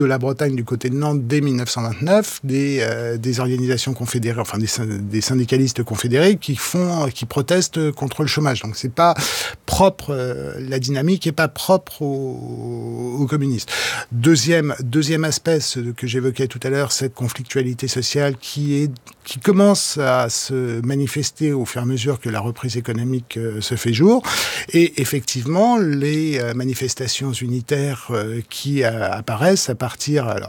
de la Bretagne du côté de Nantes dès 1929, des organisations confédérées, enfin des syndicalistes confédérés qui protestent contre le chômage. Donc c'est pas propre, la dynamique est pas propre aux communistes. Deuxième aspect que j'évoquais tout à l'heure, cette conflictualité sociale qui commence à se manifester au fur et à mesure que la reprise économique se fait jour. Et effectivement, les manifestations unitaires qui apparaissent à partir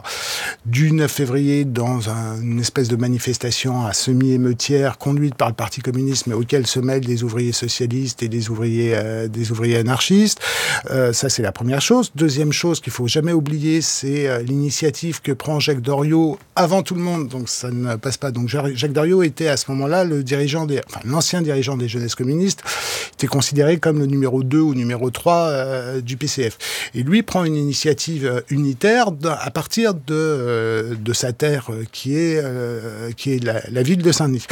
du 9 février dans une espèce de manifestation à semi-émeutière conduite par le Parti communiste, mais auquel se mêlent des ouvriers socialistes et des ouvriers anarchistes. Ça, c'est la première chose. Deuxième chose qu'il faut jamais oublier, c'est l'initiative que prend Jacques Doriot avant tout le monde. Donc ça ne passe pas. Donc Jacques Doriot était à ce moment-là l'ancien dirigeant des jeunesses communistes, était considéré comme le numéro 2 ou numéro 3 du PCF. Et lui prend une initiative unitaire à partir de sa terre qui est la ville de Saint-Denis.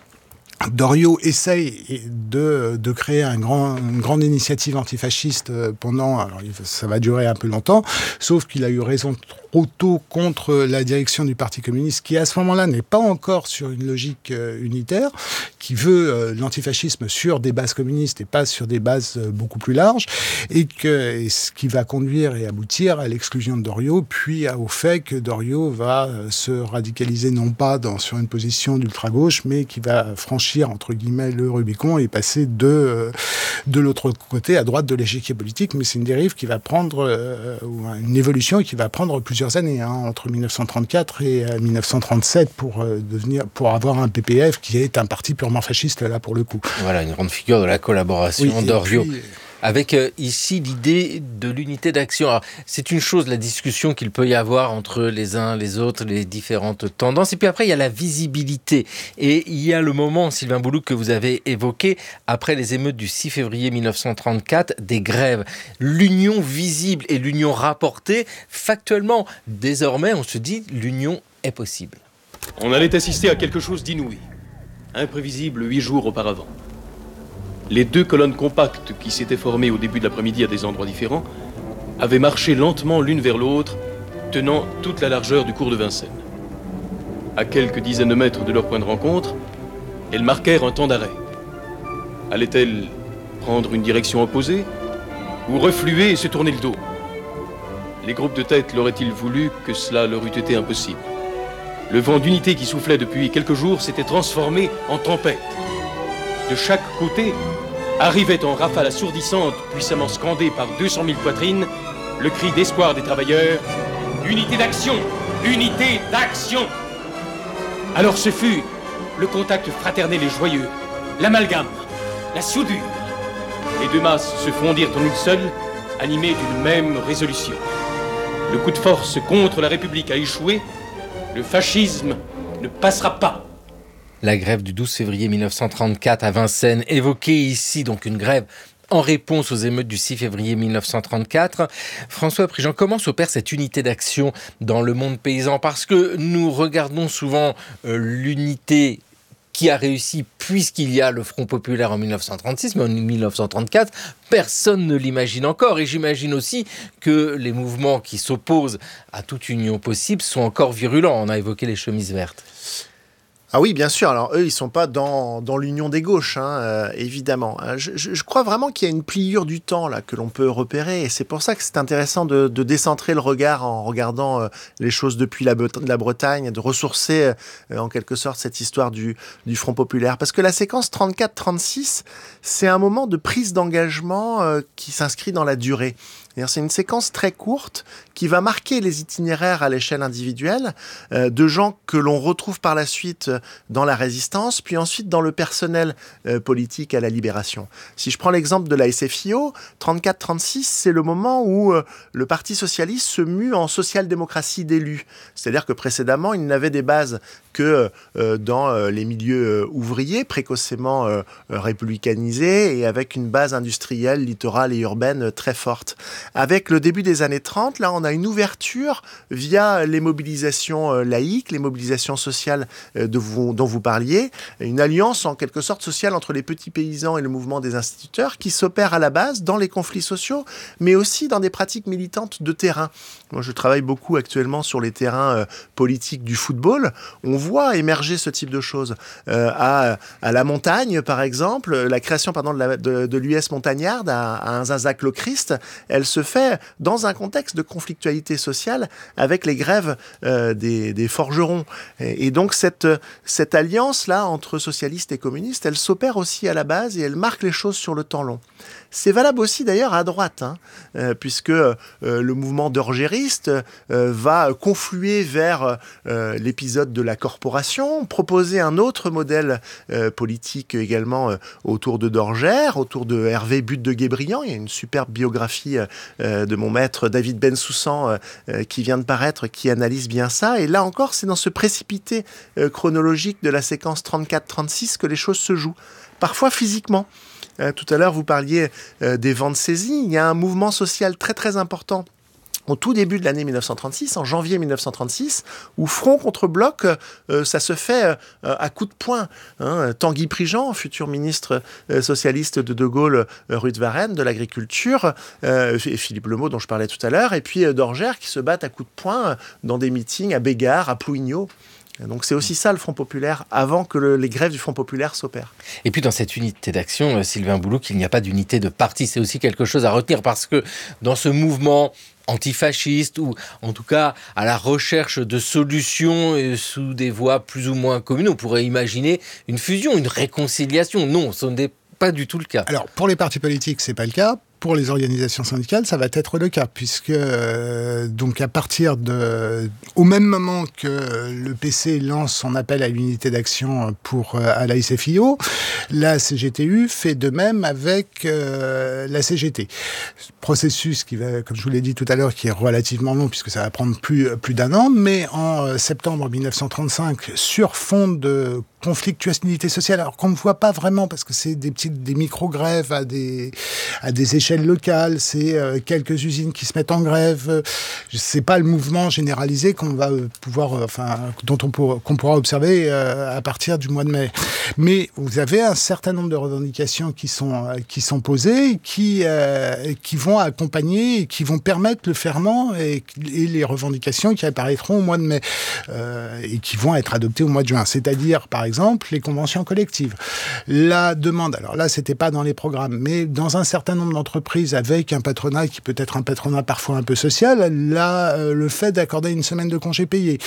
Doriot essaye de créer une grande initiative antifasciste alors ça va durer un peu longtemps, sauf qu'il a eu raison trop tôt contre la direction du Parti communiste, qui à ce moment-là n'est pas encore sur une logique unitaire, qui veut l'antifascisme sur des bases communistes et pas sur des bases beaucoup plus larges, et ce qui va conduire et aboutir à l'exclusion de Doriot, puis au fait que Doriot va se radicaliser non pas sur une position d'ultra-gauche, mais qui va franchir entre guillemets le Rubicon et passer de l'autre côté, à droite de l'échiquier politique. Mais c'est une dérive qui va prendre, une évolution qui va prendre plusieurs années, entre 1934 et 1937 pour avoir un PPF qui est un parti purement fasciste là pour le coup. Voilà, une grande figure de la collaboration, oui, Doriot. Avec ici l'idée de l'unité d'action. Alors, c'est une chose, la discussion qu'il peut y avoir entre les uns, les autres, les différentes tendances. Et puis après, il y a la visibilité. Et il y a le moment, Sylvain Boulouc, que vous avez évoqué, après les émeutes du 6 février 1934, des grèves. L'union visible et l'union rapportée, factuellement, désormais, on se dit, l'union est possible. On allait assister à quelque chose d'inouï, imprévisible 8 jours auparavant. Les deux colonnes compactes qui s'étaient formées au début de l'après-midi à des endroits différents avaient marché lentement l'une vers l'autre, tenant toute la largeur du cours de Vincennes. À quelques dizaines de mètres de leur point de rencontre, elles marquèrent un temps d'arrêt. Allaient-elles prendre une direction opposée ou refluer et se tourner le dos? Les groupes de tête l'auraient-ils voulu que cela leur eût été impossible? Le vent d'unité qui soufflait depuis quelques jours s'était transformé en tempête. De chaque côté, arrivait en rafale assourdissante, puissamment scandée par 200 000 poitrines, le cri d'espoir des travailleurs « Unité d'action! Unité d'action !» Alors ce fut le contact fraternel et joyeux, l'amalgame, la soudure. Les deux masses se fondirent en une seule, animées d'une même résolution. Le coup de force contre la République a échoué, le fascisme ne passera pas. La grève du 12 février 1934 à Vincennes, évoquée ici, donc une grève en réponse aux émeutes du 6 février 1934. François Prigent, comment s'opère cette unité d'action dans le monde paysan? Parce que nous regardons souvent l'unité qui a réussi puisqu'il y a le Front populaire en 1936, mais en 1934, personne ne l'imagine encore. Et j'imagine aussi que les mouvements qui s'opposent à toute union possible sont encore virulents. On a évoqué les chemises vertes. Ah oui, bien sûr. Alors, eux, ils ne sont pas dans l'union des gauches, évidemment. Je crois vraiment qu'il y a une pliure du temps là, que l'on peut repérer. Et c'est pour ça que c'est intéressant de décentrer le regard en regardant les choses depuis la Bretagne, de ressourcer en quelque sorte cette histoire du Front populaire. Parce que la séquence 34-36, c'est un moment de prise d'engagement qui s'inscrit dans la durée. C'est une séquence très courte qui va marquer les itinéraires à l'échelle individuelle de gens que l'on retrouve par la suite dans la résistance, puis ensuite dans le personnel politique à la libération. Si je prends l'exemple de la SFIO, 34-36, c'est le moment où le Parti socialiste se mue en social-démocratie d'élus. C'est-à-dire que précédemment, il n'avait des bases que dans les milieux ouvriers, précocement républicanisés et avec une base industrielle, littorale et urbaine très forte. Avec le début des années 30, là, on a une ouverture via les mobilisations laïques, les mobilisations sociales dont vous parliez, une alliance en quelque sorte sociale entre les petits paysans et le mouvement des instituteurs qui s'opère à la base dans les conflits sociaux, mais aussi dans des pratiques militantes de terrain. Moi, je travaille beaucoup actuellement sur les terrains politiques du football. On voit émerger ce type de choses. À la montagne, par exemple, la création de l'US Montagnarde à Inzazac-le-Christ, elle se fait dans un contexte de conflictualité sociale avec les grèves des forgerons. Et donc cette alliance-là entre socialistes et communistes, elle s'opère aussi à la base et elle marque les choses sur le temps long. C'est valable aussi d'ailleurs à droite, puisque le mouvement d'orgériste va confluer vers l'épisode de la corporation, proposer un autre modèle politique également autour de Dorgère, autour de Hervé Butte de Guébriand. Il y a une superbe biographie de mon maître David Bensoussan qui vient de paraître, qui analyse bien ça. Et là encore, c'est dans ce précipité chronologique de la séquence 34-36 que les choses se jouent, parfois physiquement. Tout à l'heure, vous parliez des ventes saisies. Il y a un mouvement social très très important au tout début de l'année 1936, en janvier 1936, où front contre bloc, ça se fait à coups de poing. Tanguy Prigent, futur ministre socialiste de Gaulle, Ruth Varenne, de l'agriculture, et Philippe Lemot, dont je parlais tout à l'heure, et puis Dorgère, qui se battent à coups de poing dans des meetings à Bégard, à Plouigneau. Donc c'est aussi ça le Front populaire, avant que les grèves du Front populaire s'opèrent. Et puis dans cette unité d'action, Sylvain Boulouc, il n'y a pas d'unité de parti. C'est aussi quelque chose à retenir, parce que dans ce mouvement antifasciste, ou en tout cas à la recherche de solutions sous des voies plus ou moins communes, on pourrait imaginer une fusion, une réconciliation. Non, ce n'est pas du tout le cas. Alors pour les partis politiques, c'est pas le cas. Pour les organisations syndicales, ça va être le cas, puisque donc à partir au même moment que le PC lance son appel à l'unité d'action à la SFIO, la CGTU fait de même avec la CGT. Processus qui va, comme je vous l'ai dit tout à l'heure, qui est relativement long, puisque ça va prendre plus d'un an, mais en septembre 1935, sur fond de conflictualité sociale, alors qu'on ne voit pas vraiment, parce que c'est des micro-grèves à des échelles locales, c'est quelques usines qui se mettent en grève, c'est pas le mouvement généralisé qu'on va pouvoir, qu'on pourra observer à partir du mois de mai. Mais vous avez un certain nombre de revendications qui sont posées, qui vont accompagner et qui vont permettre le ferment et les revendications qui apparaîtront au mois de mai et qui vont être adoptées au mois de juin. C'est-à-dire, par exemple, les conventions collectives. La demande, alors là, c'était pas dans les programmes, mais dans un certain nombre d'entreprises avec un patronat qui peut être un patronat parfois un peu social, là, le fait d'accorder une semaine de congés payés.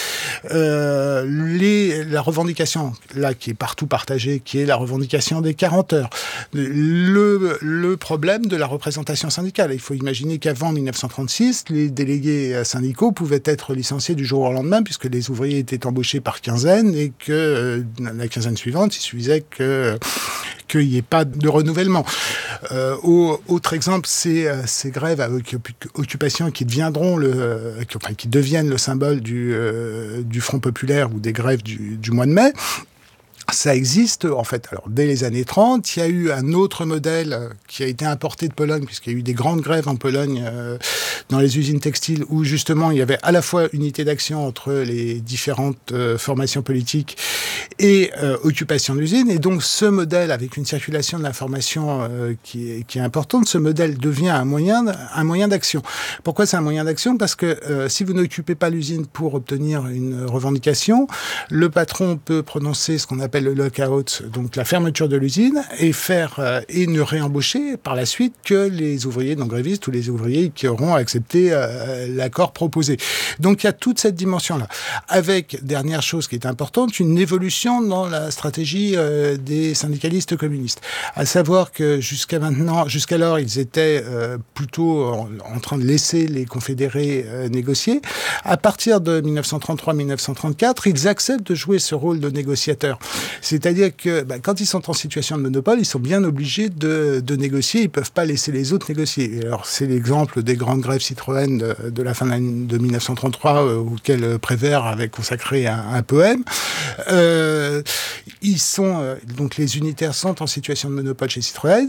La revendication, là, qui est partout partagée, qui est la revendication des 40 heures. Le problème de la représentation syndicale. Il faut imaginer qu'avant 1936, les délégués syndicaux pouvaient être licenciés du jour au lendemain, puisque les ouvriers étaient embauchés par quinzaine et que la quinzaine suivante, il suffisait qu'il n'y ait pas de renouvellement. Autre exemple, c'est ces grèves à occupation qui deviennent le symbole du Front populaire ou des grèves du mois de mai. Ça existe, en fait. Alors, dès les années 30, il y a eu un autre modèle qui a été importé de Pologne, puisqu'il y a eu des grandes grèves en Pologne dans les usines textiles, où justement, il y avait à la fois unité d'action entre les différentes formations politiques et occupation de l'usine. Et donc, ce modèle, avec une circulation de l'information qui est importante, ce modèle devient un moyen d'action. Pourquoi c'est un moyen d'action ? Parce que si vous n'occupez pas l'usine pour obtenir une revendication, le patron peut prononcer ce qu'on appelle le lockout, donc la fermeture de l'usine, et ne réembaucher par la suite que les ouvriers non grévistes ou les ouvriers qui auront accepté l'accord proposé. Donc il y a toute cette dimension-là. Avec, dernière chose qui est importante, une évolution dans la stratégie des syndicalistes communistes. À savoir que jusqu'alors, ils étaient plutôt en train de laisser les confédérés négocier. À partir de 1933-1934, ils acceptent de jouer ce rôle de négociateur. C'est-à-dire que quand ils sont en situation de monopole, ils sont bien obligés de négocier. Ils ne peuvent pas laisser les autres négocier. Alors, c'est l'exemple des grandes grèves Citroën de la fin de 1933, auquel Prévert avait consacré un poème. Donc, les unitaires sont en situation de monopole chez Citroën.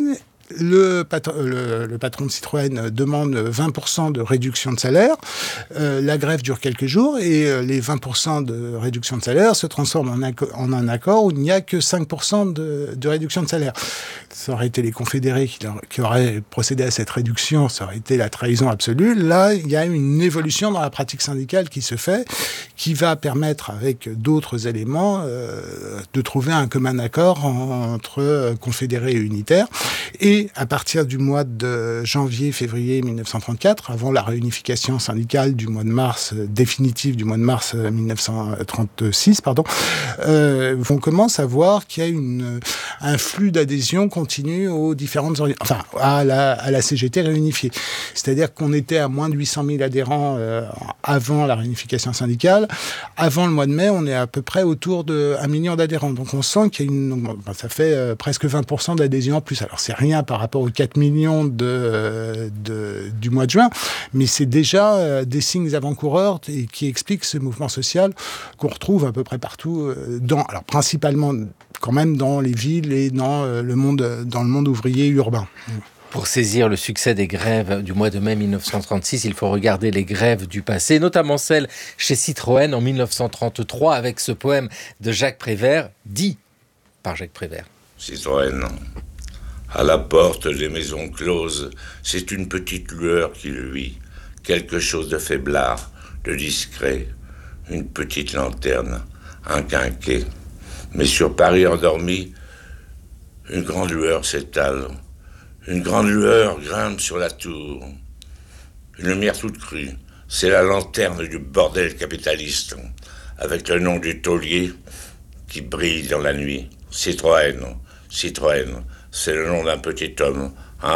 le patron de Citroën demande 20% de réduction de salaire. La grève dure quelques jours et les 20% de réduction de salaire se transforment en un accord où il n'y a que 5% de réduction de salaire. Ça aurait été les confédérés qui auraient procédé à cette réduction, ça aurait été la trahison absolue. Là, il y a une évolution dans la pratique syndicale qui se fait, qui va permettre, avec d'autres éléments, de trouver un commun accord entre confédérés et unitaires. Et à partir du mois de janvier-février 1934, avant la réunification syndicale du mois de mars, définitive du mois de mars 1936, on commence à voir qu'il y a un flux d'adhésion continu aux différentes à la CGT réunifiée. C'est-à-dire qu'on était à moins de 800 000 adhérents avant la réunification syndicale. Avant le mois de mai, on est à peu près autour de 1 million d'adhérents. Donc on sent qu'il y a ça fait presque 20% d'adhésion en plus. Alors c'est rien par rapport aux 4 millions du mois de juin, mais c'est déjà des signes avant-coureurs qui expliquent ce mouvement social qu'on retrouve à peu près partout, alors principalement quand même dans les villes et dans le monde ouvrier urbain. Pour saisir le succès des grèves du mois de mai 1936, il faut regarder les grèves du passé, notamment celle chez Citroën en 1933, avec ce poème de Jacques Prévert, dit par Jacques Prévert. Citroën, à la porte des maisons closes, c'est une petite lueur qui luit, quelque chose de faiblard, de discret, une petite lanterne, un quinquet. Mais sur Paris endormi, une grande lueur s'étale. Une grande lueur grimpe sur la tour. Une lumière toute crue, c'est la lanterne du bordel capitaliste, avec le nom du taulier qui brille dans la nuit. Citroën, Citroën, c'est le nom d'un petit homme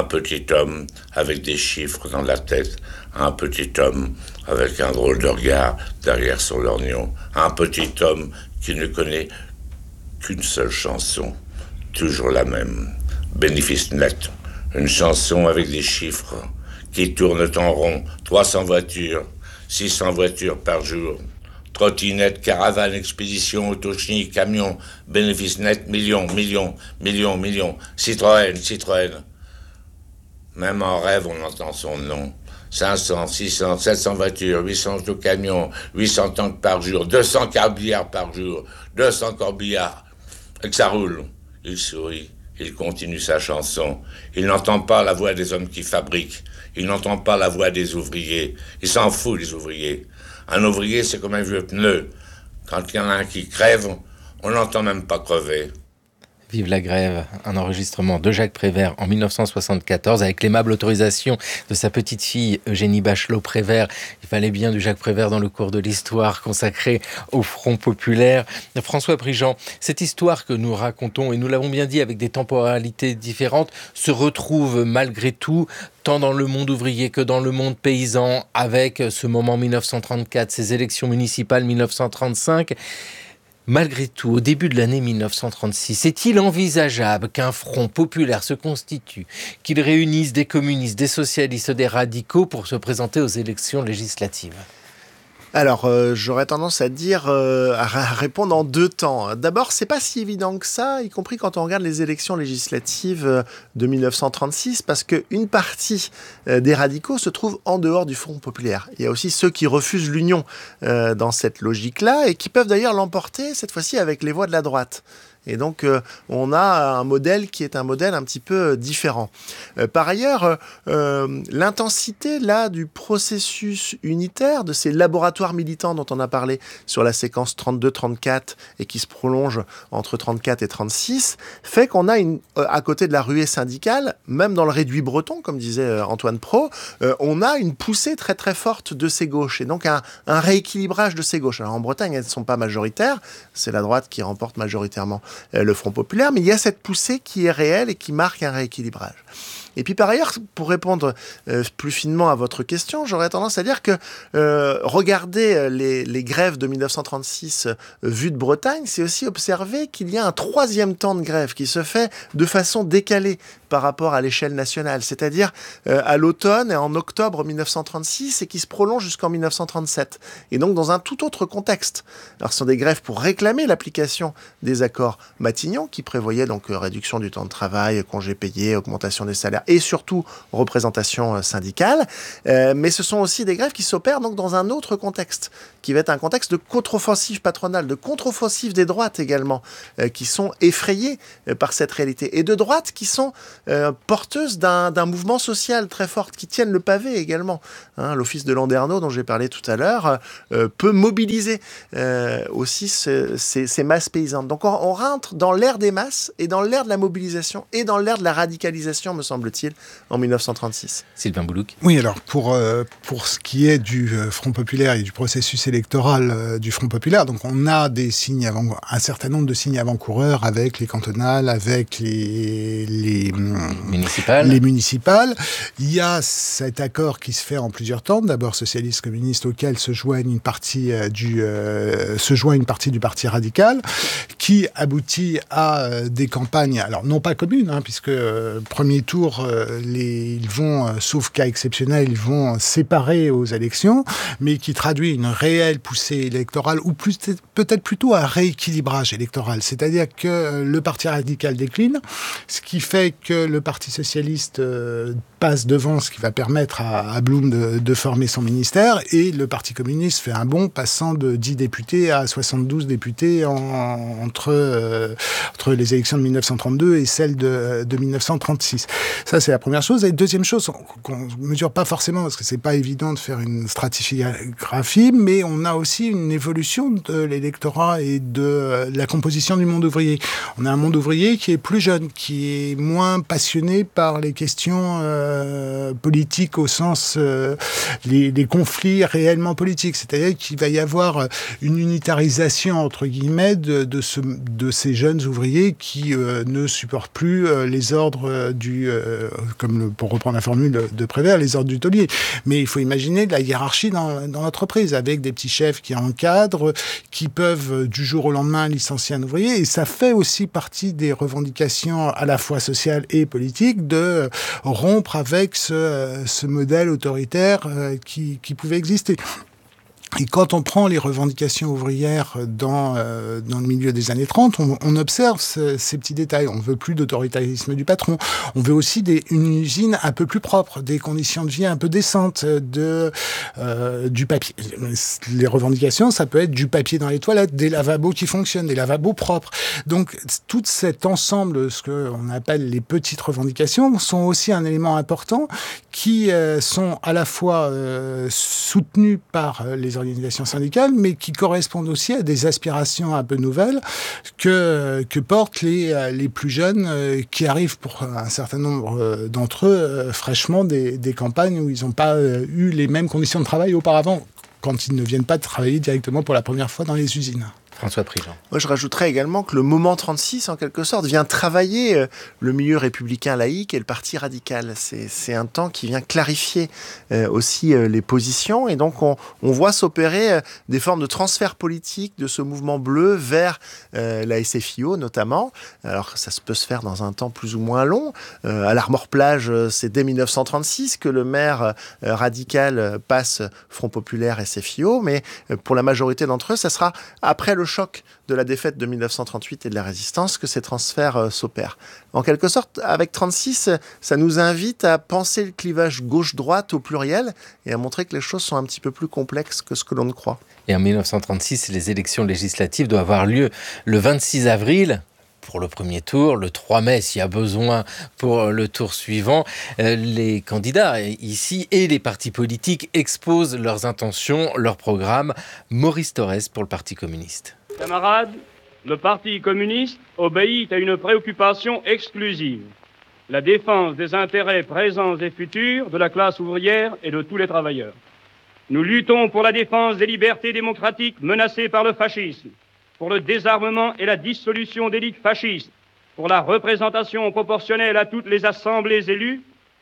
avec des chiffres dans la tête, un petit homme avec un drôle de regard derrière son lorgnon, un petit homme qui ne connaît qu'une seule chanson, toujours la même, bénéfice net. Une chanson avec des chiffres qui tournent en rond. 300 voitures, 600 voitures par jour. Trottinette, caravane, expédition, auto-chenille, camion. Bénéfice net, millions. Citroën. Même en rêve, on entend son nom. 500, 600, 700 voitures, 800 auto-camions, 800 tanks par jour, 200 corbillards par jour, 200 corbillards. Et que ça roule. Il sourit. Il continue sa chanson. Il n'entend pas la voix des hommes qui fabriquent. Il n'entend pas la voix des ouvriers. Il s'en fout, les ouvriers. Un ouvrier, c'est comme un vieux pneu. Quand il y en a un qui crève, on n'entend même pas crever. Vive la grève, un enregistrement de Jacques Prévert en 1974 avec l'aimable autorisation de sa petite-fille Eugénie Bachelot-Prévert. Il fallait bien du Jacques Prévert dans le cours de l'histoire consacré au Front populaire. François Prigent, cette histoire que nous racontons, et nous l'avons bien dit avec des temporalités différentes, se retrouve malgré tout tant dans le monde ouvrier que dans le monde paysan, avec ce moment 1934, ces élections municipales 1935. Malgré tout, au début de l'année 1936, est-il envisageable qu'un front populaire se constitue, qu'il réunisse des communistes, des socialistes, des radicaux pour se présenter aux élections législatives ? Alors, j'aurais tendance à dire, à répondre en deux temps. D'abord, c'est pas si évident que ça, y compris quand on regarde les élections législatives de 1936, parce qu'une partie des radicaux se trouve en dehors du Front populaire. Il y a aussi ceux qui refusent l'union dans cette logique-là, et qui peuvent d'ailleurs l'emporter, cette fois-ci, avec les voix de la droite. Et donc, on a un modèle qui est un modèle un petit peu différent. Par ailleurs, l'intensité là du processus unitaire, de ces laboratoires militants dont on a parlé sur la séquence 32-34 et qui se prolonge entre 34 et 36, fait qu'on a à côté de la ruée syndicale, même dans le réduit breton, comme disait Antoine Pro, on a une poussée très très forte de ces gauches. Et donc, un rééquilibrage de ces gauches. Alors en Bretagne, elles ne sont pas majoritaires, c'est la droite qui remporte majoritairement le Front populaire, mais il y a cette poussée qui est réelle et qui marque un rééquilibrage. Et puis par ailleurs, pour répondre plus finement à votre question, j'aurais tendance à dire que regarder les grèves de 1936 vues de Bretagne, c'est aussi observer qu'il y a un troisième temps de grève qui se fait de façon décalée par rapport à l'échelle nationale, c'est-à-dire à l'automne et en octobre 1936 et qui se prolonge jusqu'en 1937. Et donc dans un tout autre contexte. Alors ce sont des grèves pour réclamer l'application des accords Matignon qui prévoyaient donc réduction du temps de travail, congés payés, augmentation des salaires et surtout représentation syndicale. Mais ce sont aussi des grèves qui s'opèrent donc dans un autre contexte, qui va être un contexte de contre-offensive patronale, de contre-offensive des droites également, qui sont effrayées par cette réalité. Et de droites qui sont porteuses d'un mouvement social très fort, qui tiennent le pavé également. L'office de Landerneau, dont j'ai parlé tout à l'heure, peut mobiliser aussi ces masses paysannes. Donc on rentre dans l'ère des masses et dans l'ère de la mobilisation et dans l'ère de la radicalisation, me semble-t-il, en 1936. Sylvain Boulouc. Oui, alors pour ce qui est du Front populaire et du processus électoral du Front populaire, donc on a un certain nombre de signes avant-coureurs avec les cantonales, avec les municipales. Il y a cet accord qui se fait en plusieurs temps. D'abord socialiste communiste auquel se joint une partie du Parti radical, qui aboutit à des campagnes, alors non pas communes, puisque premier tour, ils vont, sauf cas exceptionnel, ils vont séparer aux élections, mais qui traduit une réelle poussée électorale, ou peut-être plutôt un rééquilibrage électoral. C'est-à-dire que le Parti radical décline, ce qui fait que le Parti socialiste passe devant, ce qui va permettre à Blum de former son ministère, et le Parti communiste fait un bond, passant de 10 députés à 72 députés entre les élections de 1932 et celles de 1936. Ça, c'est la première chose. Et deuxième chose, qu'on ne mesure pas forcément, parce que c'est pas évident de faire une stratigraphie, mais on a aussi une évolution de l'électorat et de la composition du monde ouvrier. On a un monde ouvrier qui est plus jeune, qui est moins passionné par les questions politiques au sens les conflits réellement politiques. C'est-à-dire qu'il va y avoir une unitarisation, entre guillemets, de ces jeunes ouvriers qui ne supportent plus les ordres pour reprendre la formule de Prévert, les ordres du taulier. Mais il faut imaginer de la hiérarchie dans l'entreprise, avec des petits chefs qui encadrent, qui peuvent du jour au lendemain licencier un ouvrier. Et ça fait aussi partie des revendications à la fois sociales et politiques de rompre avec ce modèle autoritaire qui pouvait exister. Et quand on prend les revendications ouvrières dans le milieu des années 30, on observe ces petits détails. On veut plus d'autoritarisme du patron. On veut aussi une usine un peu plus propre, des conditions de vie un peu décentes, du papier. Les revendications, ça peut être du papier dans les toilettes, des lavabos qui fonctionnent, des lavabos propres. Donc, tout cet ensemble, ce qu'on appelle les petites revendications, sont aussi un élément important qui sont à la fois soutenus par les organisations syndicales, mais qui correspondent aussi à des aspirations un peu nouvelles que portent les plus jeunes qui arrivent pour un certain nombre d'entre eux fraîchement des campagnes où ils n'ont pas eu les mêmes conditions de travail auparavant, quand ils ne viennent pas travailler directement pour la première fois dans les usines. François Prigent. Moi, je rajouterais également que le moment 36, en quelque sorte, vient travailler le milieu républicain laïque et le parti radical. C'est un temps qui vient clarifier aussi les positions. Et donc, on voit s'opérer des formes de transfert politique de ce mouvement bleu vers la SFIO, notamment. Alors, ça peut se faire dans un temps plus ou moins long. À l'Armor-Plage, c'est dès 1936 que le maire radical passe Front populaire SFIO. Mais pour la majorité d'entre eux, ça sera après le choc de la défaite de 1938 et de la résistance que ces transferts s'opèrent. En quelque sorte, avec 36, ça nous invite à penser le clivage gauche-droite au pluriel et à montrer que les choses sont un petit peu plus complexes que ce que l'on ne croit. Et en 1936, les élections législatives doivent avoir lieu le 26 avril. Pour le premier tour, le 3 mai s'il y a besoin pour le tour suivant. Les candidats ici et les partis politiques exposent leurs intentions, leurs programmes. Maurice Thorez pour le Parti communiste. Camarades, le Parti communiste obéit à une préoccupation exclusive, la défense des intérêts présents et futurs de la classe ouvrière et de tous les travailleurs. Nous luttons pour la défense des libertés démocratiques menacées par le fascisme, pour le désarmement et la dissolution des ligues fascistes, pour la représentation proportionnelle à toutes les assemblées élues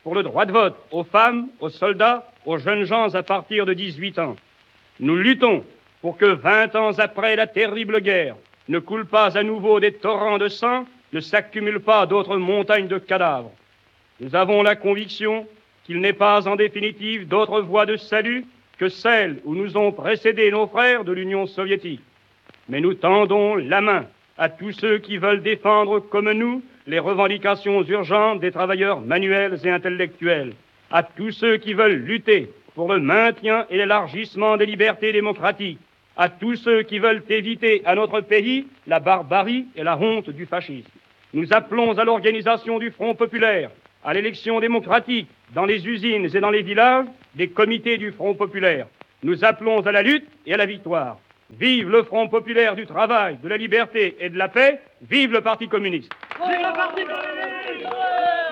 pour le droit de vote aux femmes, aux soldats, aux jeunes gens à partir de 18 ans. Nous luttons pour que 20 ans après la terrible guerre, ne coulent pas à nouveau des torrents de sang, ne s'accumulent pas d'autres montagnes de cadavres. Nous avons la conviction qu'il n'est pas en définitive d'autre voie de salut que celle où nous ont précédé nos frères de l'Union soviétique. Mais nous tendons la main à tous ceux qui veulent défendre comme nous les revendications urgentes des travailleurs manuels et intellectuels, à tous ceux qui veulent lutter pour le maintien et l'élargissement des libertés démocratiques, à tous ceux qui veulent éviter à notre pays la barbarie et la honte du fascisme. Nous appelons à l'organisation du Front populaire, à l'élection démocratique dans les usines et dans les villages des comités du Front populaire. Nous appelons à la lutte et à la victoire. Vive le Front populaire du travail, de la liberté et de la paix. Vive le Parti communiste. Vive le Parti communiste.